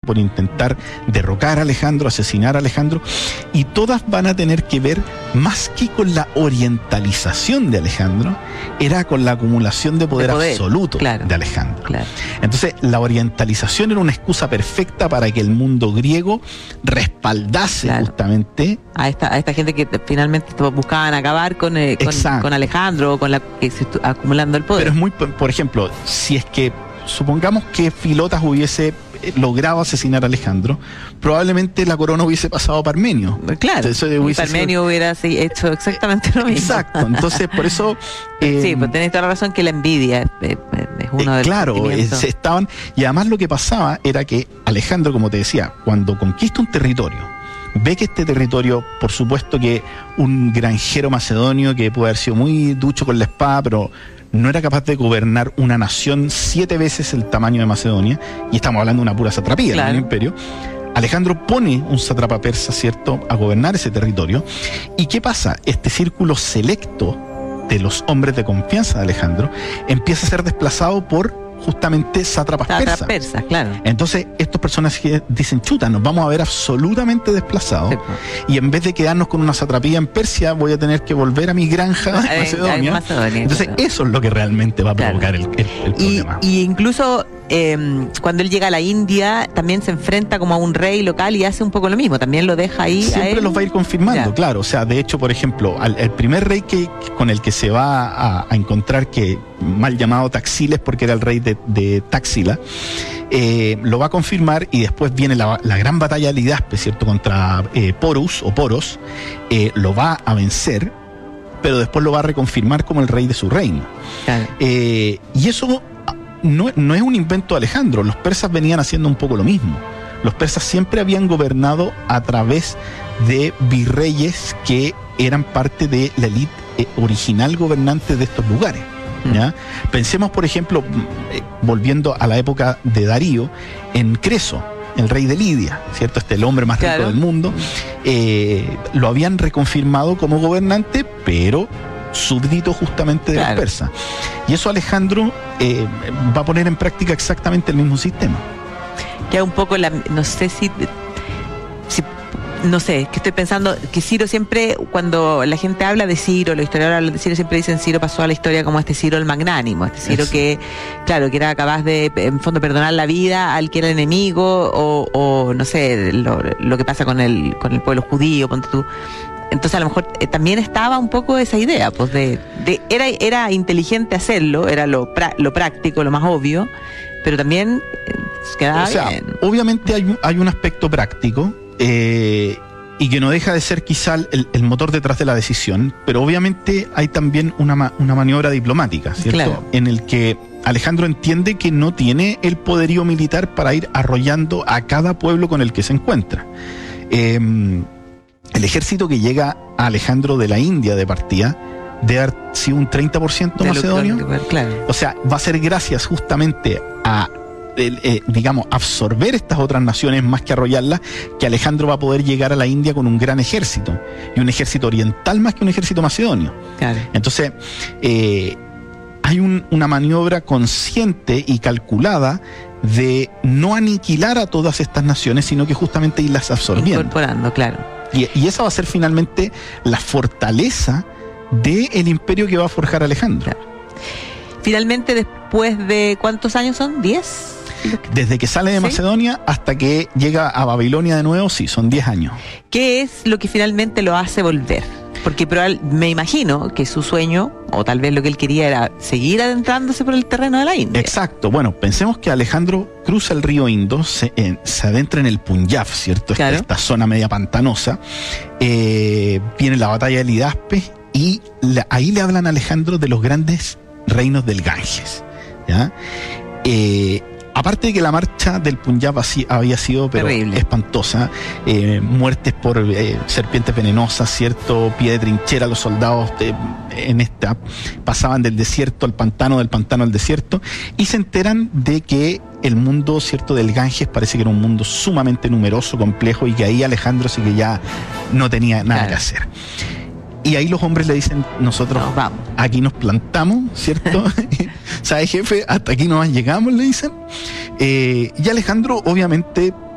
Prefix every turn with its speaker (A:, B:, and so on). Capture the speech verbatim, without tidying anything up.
A: por intentar derrocar a Alejandro, asesinar a Alejandro, y todas van a tener que ver, más que con la orientalización de Alejandro, era con la acumulación de poder, de poder absoluto claro, de Alejandro. Claro. Entonces, la orientalización era una excusa perfecta para que el mundo griego respaldase claro. justamente
B: a esta, a esta gente que finalmente buscaban acabar con, eh, con, con Alejandro, con la que se estu- acumulando el poder.
A: Pero es muy, por ejemplo, si es que supongamos que Filotas hubiese logrado asesinar a Alejandro, probablemente la corona hubiese pasado a Parmenio.
B: Claro, Entonces, y Parmenio sido... hubiera hecho exactamente lo mismo.
A: Exacto, entonces por eso...
B: Eh, sí, pues tenés toda la razón que la envidia es, es uno eh, de los
A: Claro, eh, se estaban... Y además lo que pasaba era que Alejandro, como te decía, cuando conquista un territorio, ve que este territorio, por supuesto que un granjero macedonio que puede haber sido muy ducho con la espada, pero no era capaz de gobernar una nación siete veces el tamaño de Macedonia, y estamos hablando de una pura satrapía claro. en el imperio. Alejandro pone un sátrapa persa, ¿cierto?, a gobernar ese territorio. ¿Y qué pasa? Este círculo selecto de los hombres de confianza de Alejandro empieza a ser desplazado por justamente sátrapas persas.
B: persas, claro.
A: Entonces, estos personajes dicen, chuta, nos vamos a ver absolutamente desplazados. Sí, pues. Y en vez de quedarnos con una satrapía en Persia, voy a tener que volver a mi granja en Macedonia. Macedonia. Entonces, claro. eso es lo que realmente va a provocar claro. el, el, el
B: y,
A: problema.
B: Y incluso eh, cuando él llega a la India, también se enfrenta como a un rey local y hace un poco lo mismo. También lo deja ahí.
A: Siempre
B: a él.
A: los va a ir confirmando,
B: ya.
A: claro. O sea, de hecho, por ejemplo, al, el primer rey que con el que se va a, a encontrar, que mal llamado Taxiles, porque era el rey de, de Taxila, eh, lo va a confirmar, y después viene la, la gran batalla de Lidaspe, ¿cierto?, contra eh, Porus o Poros, eh, lo va a vencer, pero después lo va a reconfirmar como el rey de su reino.
B: Claro.
A: Eh, y eso no, no es un invento de Alejandro, los persas venían haciendo un poco lo mismo. Los persas siempre habían gobernado a través de virreyes que eran parte de la élite eh, original gobernante de estos lugares. ¿Ya? Pensemos, por ejemplo, eh, volviendo a la época de Darío, en Creso, el rey de Lidia, ¿cierto? Este el hombre más rico claro. del mundo, eh, lo habían reconfirmado como gobernante, pero súbdito justamente de claro. los persas. Y eso Alejandro eh, va a poner en práctica exactamente el mismo sistema.
B: Que un poco la, no sé si, si no sé, que estoy pensando que Ciro siempre, cuando la gente habla de Ciro, los historiadores hablan de Ciro, siempre dicen Ciro pasó a la historia como este Ciro el magnánimo, este Ciro Eso. que, claro, que era capaz de, en fondo, perdonar la vida al que era enemigo, o, o no sé, lo, lo que pasa con el, con el pueblo judío, ponte tú. Entonces a lo mejor eh, también estaba un poco esa idea, pues de, de era, era inteligente hacerlo, era lo, pra, lo práctico, lo más obvio, pero también eh, quedaba
A: o sea,
B: bien.
A: Obviamente hay un, hay un aspecto práctico, Eh, y que no deja de ser quizá el, el motor detrás de la decisión, pero obviamente hay también una, ma- una maniobra diplomática, ¿cierto?
B: Claro.
A: En el que Alejandro entiende que no tiene el poderío militar para ir arrollando a cada pueblo con el que se encuentra. Eh, el ejército que llega a Alejandro de la India de partida debe haber sido un treinta por ciento macedonio.
B: Claro.
A: O sea, va a ser gracias justamente a Eh, eh, digamos, absorber estas otras naciones más que arrollarlas, que Alejandro va a poder llegar a la India con un gran ejército, y un ejército oriental más que un ejército macedonio.
B: Claro.
A: Entonces, eh, hay un, una maniobra consciente y calculada de no aniquilar a todas estas naciones, sino que justamente irlas absorbiendo.
B: Incorporando, claro.
A: Y, y esa va a ser finalmente la fortaleza del imperio que va a forjar Alejandro.
B: Claro. Finalmente, después de ¿cuántos años son? ¿diez?
A: Desde que sale de
B: ¿Sí?
A: Macedonia hasta que llega a Babilonia de nuevo, sí, son diez años.
B: ¿Qué es lo que finalmente lo hace volver? Porque probable, me imagino que su sueño, o tal vez lo que él quería, era seguir adentrándose por el terreno de la India.
A: Exacto. Bueno, pensemos que Alejandro cruza el río Indo, se, eh, se adentra en el Punjab, ¿cierto?
B: Claro.
A: Esta, esta zona media pantanosa. Eh, viene la batalla de Lidaspe, y la, ahí le hablan a Alejandro de los grandes reinos del Ganges, ¿ya? Eh, aparte de que la marcha del Punjab así había sido pero
B: terrible,
A: espantosa, eh, muertes por eh, serpientes venenosas, cierto, pie de trinchera, los soldados de, en esta pasaban del desierto al pantano, del pantano al desierto, y se enteran de que el mundo, cierto, del Ganges parece que era un mundo sumamente numeroso, complejo, y que ahí Alejandro sí que ya no tenía nada claro. que hacer. Y ahí los hombres le dicen, nosotros
B: no, vamos.
A: Aquí nos plantamos, ¿cierto? ¿Sabes, jefe? Hasta aquí nomás llegamos, le dicen. Eh, y Alejandro, obviamente,